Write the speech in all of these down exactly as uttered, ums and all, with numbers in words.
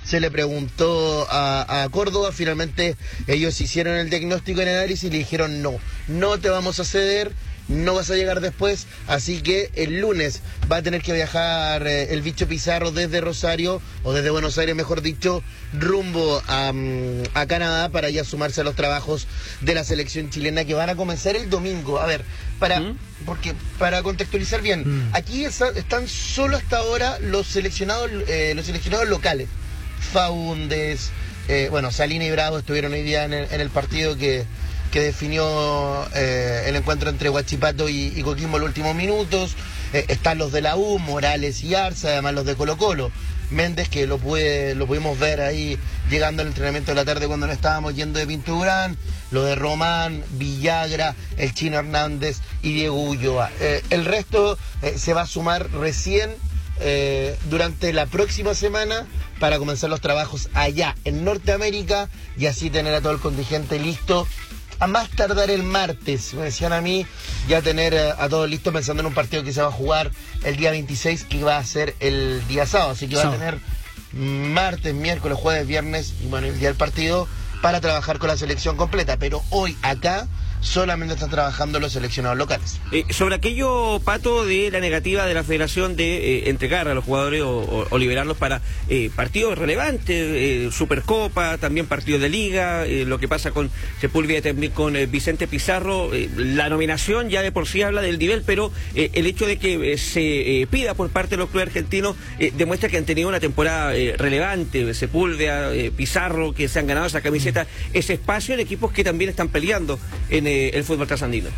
se le preguntó a, a Córdoba, finalmente ellos hicieron el diagnóstico y el análisis y le dijeron no, no te vamos a ceder, no vas a llegar después, así que el lunes va a tener que viajar eh, el bicho Pizarro desde Rosario, o desde Buenos Aires mejor dicho, rumbo a, a Canadá para ya sumarse a los trabajos de la selección chilena que van a comenzar el domingo. A ver, para ¿Mm? porque para contextualizar bien, ¿Mm? aquí está, están solo hasta ahora los seleccionados, eh, los seleccionados locales. Faúndez, eh, bueno, Salina y Bravo estuvieron hoy día en el, en el partido que que definió eh, el encuentro entre Huachipato y, y Coquimbo en los últimos minutos. Eh, están los de la U, Morales y Arza, además los de Colo Colo. Méndez, que lo pude, lo pudimos ver ahí llegando al entrenamiento de la tarde cuando nos estábamos yendo de Pinturán. Lo de Román, Villagra, el Chino Hernández y Diego Ulloa. Eh, el resto eh, se va a sumar recién eh, durante la próxima semana para comenzar los trabajos allá en Norteamérica y así tener a todo el contingente listo. A más tardar el martes, me decían a mí, ya tener eh, a todo listo pensando en un partido que se va a jugar el día veintiséis, que va a ser el día sábado. Así que va a tener martes, miércoles, jueves, viernes y bueno, el día del partido para trabajar con la selección completa. Pero hoy acá solamente están trabajando los seleccionados locales. Eh, sobre aquello, Pato, de la negativa de la Federación de eh, entregar a los jugadores o, o, o liberarlos para eh, partidos relevantes, eh, Supercopa, también partidos de Liga, eh, lo que pasa con Sepúlveda también con eh, Vicente Pizarro, eh, la nominación ya de por sí habla del nivel, pero eh, el hecho de que eh, se eh, pida por parte de los clubes argentinos eh, demuestra que han tenido una temporada eh, relevante, Sepúlveda, eh, Pizarro, que se han ganado esa camiseta, ese espacio en equipos que también están peleando en eh, el fútbol trasandino.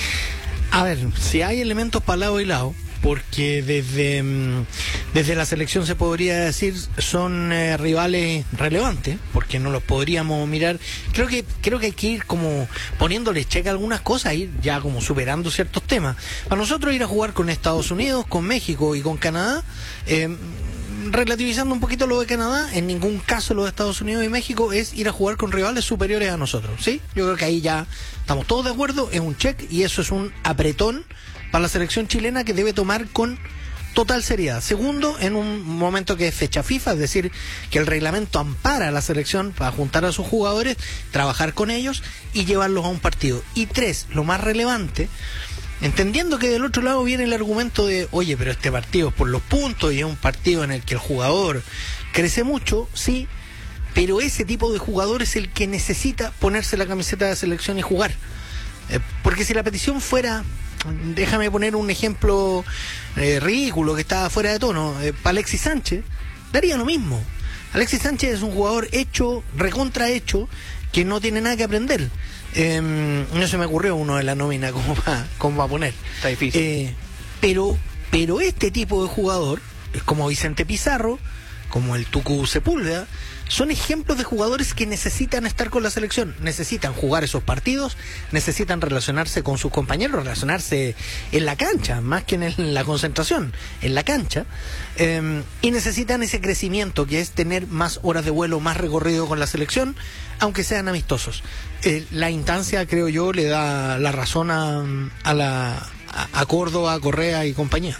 A ver, si hay elementos para lado y lado, porque desde, desde la selección se podría decir son eh, rivales relevantes, porque no los podríamos mirar. Creo que creo que hay que ir como poniéndole cheque a algunas cosas, ir ya como superando ciertos temas. Para nosotros ir a jugar con Estados Unidos, con México y con Canadá, eh, relativizando un poquito lo de Canadá, en ningún caso lo de Estados Unidos y México es ir a jugar con rivales superiores a nosotros, ¿sí? Yo creo que ahí ya estamos todos de acuerdo, es un check y eso es un apretón para la selección chilena que debe tomar con total seriedad. Segundo, en un momento que es fecha FIFA, es decir, que el reglamento ampara a la selección para juntar a sus jugadores, trabajar con ellos y llevarlos a un partido. Y tres, lo más relevante, entendiendo que del otro lado viene el argumento de, oye, pero este partido es por los puntos y es un partido en el que el jugador crece mucho, sí, pero ese tipo de jugador es el que necesita ponerse la camiseta de selección y jugar. Eh, porque si la petición fuera, déjame poner un ejemplo eh, ridículo que está fuera de tono, eh, para Alexis Sánchez, daría lo mismo. Alexis Sánchez es un jugador hecho, recontra hecho, que no tiene nada que aprender. Eh, no se me ocurrió uno de la nómina como va, como va a poner. Está difícil. Eh, pero, pero este tipo de jugador, es como Vicente Pizarro, como el Tucu Sepúlveda, son ejemplos de jugadores que necesitan estar con la selección, necesitan jugar esos partidos, necesitan relacionarse con sus compañeros, relacionarse en la cancha, más que en, el, en la concentración, en la cancha, eh, y necesitan ese crecimiento que es tener más horas de vuelo, más recorrido con la selección, aunque sean amistosos. Eh, la instancia, creo yo, le da la razón a, a, la, a, a Córdoba, a Correa y compañía.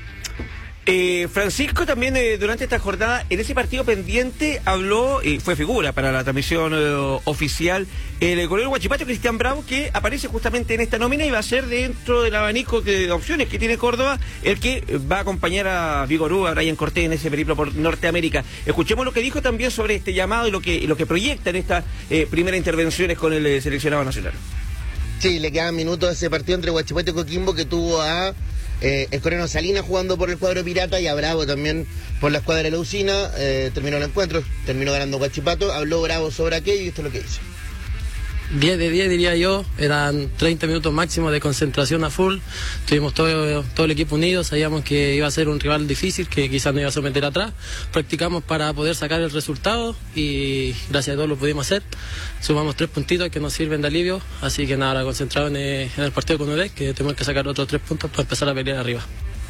Eh, Francisco también eh, durante esta jornada en ese partido pendiente habló y eh, fue figura para la transmisión eh, oficial el golero Huachipato Cristian Bravo, que aparece justamente en esta nómina y va a ser dentro del abanico de opciones que tiene Córdoba el que va a acompañar a Vigorú, a Brian Cortés en ese periplo por Norteamérica. Escuchemos lo que dijo también sobre este llamado y lo que, lo que proyecta en estas eh, primeras intervenciones con el eh, seleccionado nacional. Sí, le quedan minutos a ese partido entre Huachipato y Coquimbo que tuvo a Eh, el coreano Salinas jugando por el cuadro pirata y a Bravo también por la escuadra de la Usina. Eh, terminó el encuentro, terminó ganando Huachipato, habló Bravo sobre aquello y esto es lo que dice. diez de diez diría yo, eran treinta minutos máximo de concentración a full, tuvimos todo, todo el equipo unido, sabíamos que iba a ser un rival difícil, que quizás no iba a someter atrás, practicamos para poder sacar el resultado y gracias a Dios lo pudimos hacer, sumamos tres puntitos que nos sirven de alivio, así que nada, concentrado en el, en el partido con Udec, que tenemos que sacar otros tres puntos para empezar a pelear arriba.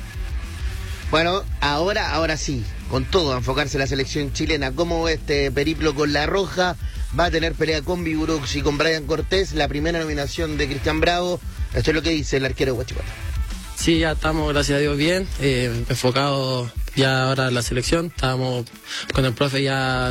Bueno, ahora, ahora sí, con todo, a enfocarse en la selección chilena. ¿Cómo ve este periplo con La Roja? Va a tener pelea con Vigurux y con Brian Cortés, la primera nominación de Cristian Bravo. Esto es lo que dice el arquero de Huachipato. Sí, ya estamos, gracias a Dios, bien, eh, enfocados ya ahora en la selección. Estábamos con el profe ya